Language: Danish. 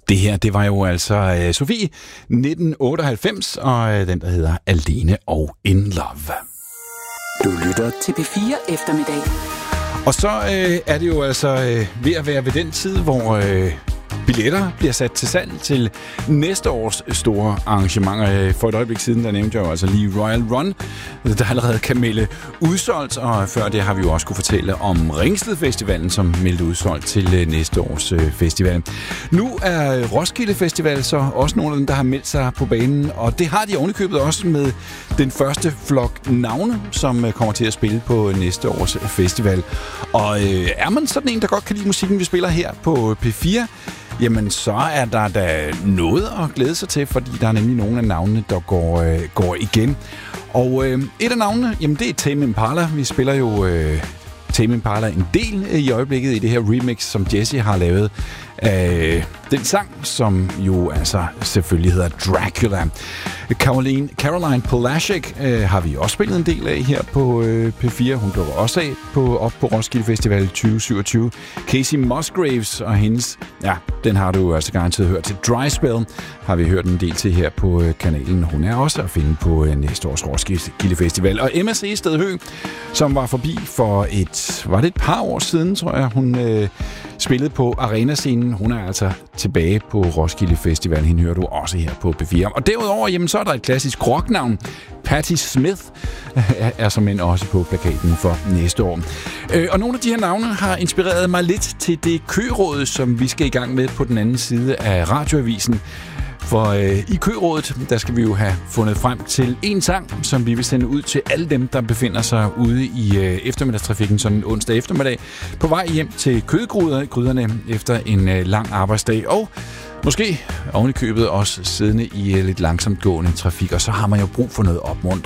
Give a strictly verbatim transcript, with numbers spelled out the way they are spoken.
Det her, det var jo altså uh, Sofie nitten otteoghalvfems, og uh, den, der hedder Alene og In Love. Du lytter til P fire Eftermiddag. Og så uh, er det jo altså uh, ved at være ved den tid, hvor uh, billetter bliver sat til salg til næste års store arrangementer. For et øjeblik siden, der nævnte jeg jo altså lige Royal Run, der allerede kan melde udsolgt, og før det har vi jo også kunne fortælle om Ringsted Festivalen, som meldte udsolgt til næste års festival. Nu er Roskilde Festival så også nogle af dem, der har meldt sig på banen, og det har de ovenikøbet også med den første flok navne, som kommer til at spille på næste års festival. Og øh, er man sådan en, der godt kan lide musikken, vi spiller her på P fire, jamen så er der da noget at glæde sig til, fordi der er nemlig nogle af navnene, der går, øh, går igen. Og øh, et af navnene, jamen det er Tame Impala. Vi spiller jo øh, Tame Impala en del i øjeblikket i det her remix, som Jesse har lavet af den sang, som jo altså selvfølgelig hedder Dracula. Caroline, Caroline Polachek øh, har vi også spillet en del af her på øh, P fire. Hun dukker også af på, op på Roskilde Festival tyve syvogtyve. Casey Musgraves og hendes, ja, den har du altså garanteret hørt til. Dry Spell har vi hørt en del til her på øh, kanalen. Hun er også at finde på øh, næste års Roskilde Festival. Og Emma Sehested Høgh, som var forbi for et, var det et par år siden, tror jeg, hun øh, spillede på arenascenen. Hun er altså tilbage på Roskilde Festival. Hende hører du også her på P fire. Og derudover, jamen, så er der et klassisk rocknavn. Patti Smith er som end også på plakaten for næste år. Og nogle af de her navne har inspireret mig lidt til det køråd, som vi skal i gang med på den anden side af radioavisen. For øh, i kørådet, der skal vi jo have fundet frem til en sang, som vi vil sende ud til alle dem, der befinder sig ude i øh, eftermiddagstrafikken sådan en onsdag eftermiddag, på vej hjem til kødgryderne efter en øh, lang arbejdsdag, og måske oven i købet også siddende i øh, lidt langsomt gående trafik, og så har man jo brug for noget opmuntring.